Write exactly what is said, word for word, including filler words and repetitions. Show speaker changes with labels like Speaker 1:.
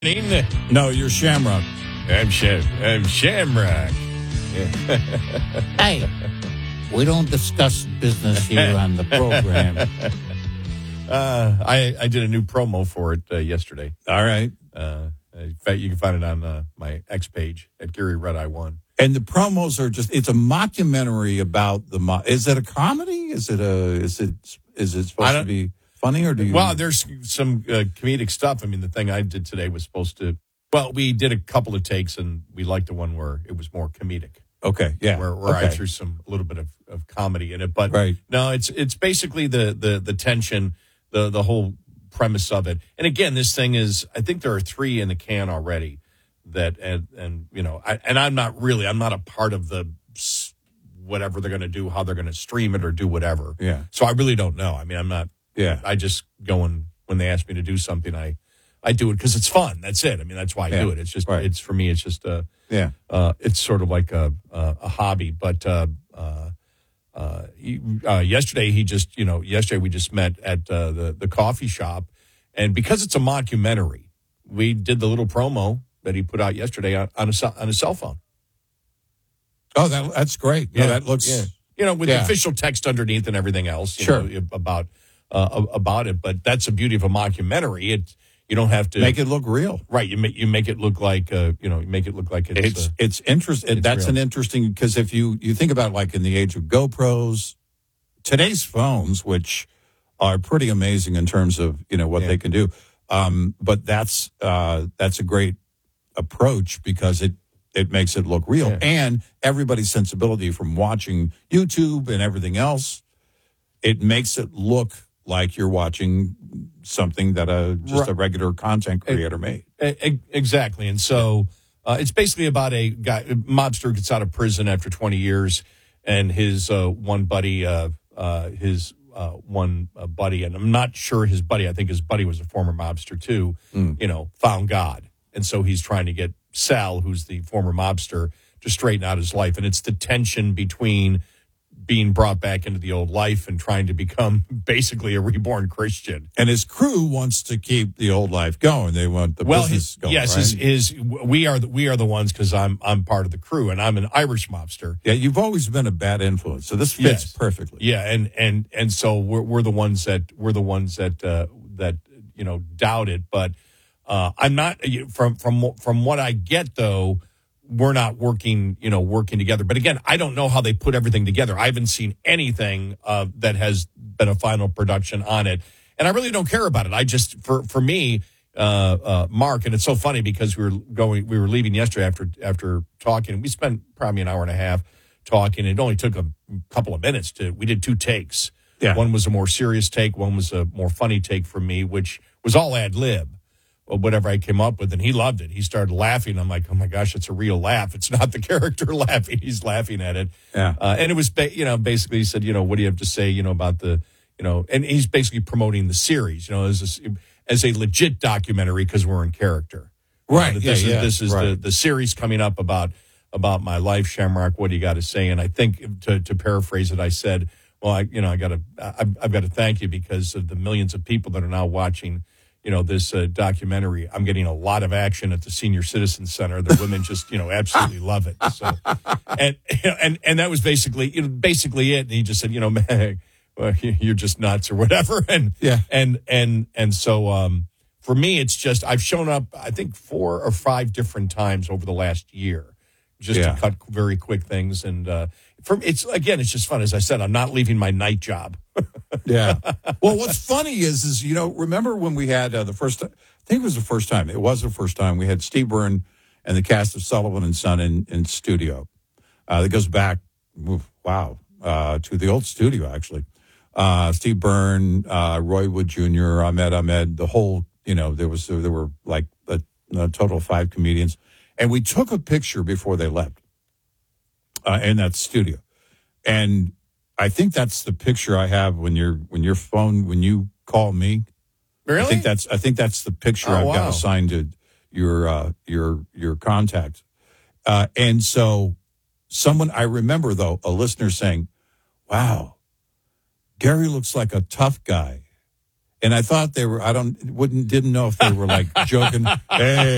Speaker 1: No, you're Shamrock.
Speaker 2: I'm Sham. I'm Shamrock.
Speaker 1: Hey, we don't discuss business here on the program.
Speaker 2: Uh, I I did a new promo for it uh, yesterday.
Speaker 1: All right.
Speaker 2: Uh, in fact, you can find it on uh, my X page at Gary Red Eye One.
Speaker 1: And the promos are just—it's a mockumentary about the. Mo- is it a comedy? Is it a? Is it? Is it supposed to be funny or do you?
Speaker 2: Well, there's some uh, comedic stuff. I mean, the thing I did today was supposed to. Well, we did a couple of takes, and we liked the one where it was more comedic.
Speaker 1: Okay, yeah,
Speaker 2: where, where
Speaker 1: okay.
Speaker 2: I threw some a little bit of, of comedy in it, but
Speaker 1: right.
Speaker 2: no, it's it's basically the the the tension, the the whole premise of it. And again, this thing is, I think there are three in the can already. That and and you know, I, and I'm not really, I'm not a part of the whatever they're going to do, how they're going to stream it or do whatever.
Speaker 1: Yeah.
Speaker 2: So I really don't know. I mean, I'm not.
Speaker 1: Yeah.
Speaker 2: I just go and when they ask me to do something, I I do it because it's fun. That's it. I mean, that's why I
Speaker 1: yeah.
Speaker 2: do it. It's just
Speaker 1: right.
Speaker 2: it's for me. It's just a
Speaker 1: yeah.
Speaker 2: Uh, it's sort of like a a, a hobby. But uh, uh, uh, he, uh, yesterday he just you know yesterday we just met at uh, the the coffee shop, and because it's a mockumentary, we did the little promo that he put out yesterday on, on a on a cell phone.
Speaker 1: Oh, that that's great. Yeah, no, that looks
Speaker 2: yeah. you know with
Speaker 1: yeah.
Speaker 2: the official text underneath and everything else. You
Speaker 1: sure.
Speaker 2: know, about uh, about it, but that's the beauty of a mockumentary. It you don't have to
Speaker 1: make it look real,
Speaker 2: right? You make you make it look like uh, you know you make it look like it's
Speaker 1: it's
Speaker 2: uh,
Speaker 1: it's interesting. That's real. An interesting because if you you think about like in the age of GoPros, today's phones, which are pretty amazing in terms of you know what
Speaker 2: yeah.
Speaker 1: they can do, um, but that's uh, that's a great approach because it it makes it look real yeah. and everybody's sensibility from watching YouTube and everything else, it makes it look like you're watching something that a just a regular content creator made.
Speaker 2: Exactly. And so uh, it's basically about a guy, a mobster gets out of prison after twenty years, and his uh, one buddy, uh, uh, his uh, one uh, buddy, and I'm not sure his buddy, I think his buddy was a former mobster too, mm. you know, found God. And so he's trying to get Sal, who's the former mobster, to straighten out his life. And it's the tension between being brought back into the old life and trying to become basically a reborn Christian.
Speaker 1: And his crew wants to keep the old life going. They want the
Speaker 2: well,
Speaker 1: business
Speaker 2: his,
Speaker 1: going.
Speaker 2: Yes,
Speaker 1: right?
Speaker 2: his, his we are the, we are the ones because I'm I'm part of the crew and I'm an Irish mobster.
Speaker 1: Yeah, you've always been a bad influence, so this fits
Speaker 2: yes.
Speaker 1: perfectly.
Speaker 2: Yeah, and and and so we're we're the ones that we're the ones that uh, that you know doubt it, but uh, I'm not from from from what I get though. We're not working, you know, working together. But again, I don't know how they put everything together. I haven't seen anything uh, that has been a final production on it. And I really don't care about it. I just, for, for me, uh, uh, Mark, and it's so funny because we were going, we were leaving yesterday after, after talking. We spent probably an hour and a half talking. It only took a couple of minutes to, we did two takes.
Speaker 1: Yeah.
Speaker 2: One was a more serious take. One was a more funny take for me, which was all ad lib. Whatever I came up with, and he loved it. He started laughing. I'm like, oh my gosh, it's a real laugh. It's not the character laughing. He's laughing at it.
Speaker 1: Yeah.
Speaker 2: Uh, and it was, ba- you know, basically he said, you know, what do you have to say, you know, about the, you know, and he's basically promoting the series, you know, as a, as a legit documentary because we're in character.
Speaker 1: Right.
Speaker 2: Uh,
Speaker 1: yeah,
Speaker 2: this
Speaker 1: yeah,
Speaker 2: is, this is
Speaker 1: right.
Speaker 2: the, the series coming up about, about my life, Shamrock. What do you got to say? And I think to, to paraphrase it, I said, well, I, you know, I got to, I've, I've got to thank you because of the millions of people that are now watching you know, this uh, documentary. I'm getting a lot of action at the Senior Citizen Center. The women just, you know, absolutely love it. So, and, you know, and, and that was basically, you know, basically it. And he just said, you know, man, well, you're just nuts or whatever. And,
Speaker 1: yeah.
Speaker 2: and, and, and so, um, for me, it's just, I've shown up, I think four or five different times over the last year, just
Speaker 1: yeah.
Speaker 2: to cut very quick things. And, uh, from it's, again, it's just fun. As I said, I'm not leaving my night job.
Speaker 1: Yeah. Well, what's funny is, is you know, remember when we had uh, the first, I think it was the first time, it was the first time we had Steve Byrne and the cast of Sullivan and Son in, in studio. Uh, that goes back, wow, uh, to the old studio, actually. Uh, Steve Byrne, uh, Roy Wood Junior, Ahmed Ahmed, the whole, you know, there was, there were like a, a total of five comedians. And we took a picture before they left uh, in that studio. And I think that's the picture I have when you're when your phone when you call me.
Speaker 2: Really?
Speaker 1: I think that's I think that's the picture
Speaker 2: oh,
Speaker 1: I've
Speaker 2: wow.
Speaker 1: got assigned to your uh, your your contact. Uh, and so someone I remember though a listener saying, "Wow, Gary looks like a tough guy," and I thought they were I don't wouldn't didn't know if they were like joking. Hey.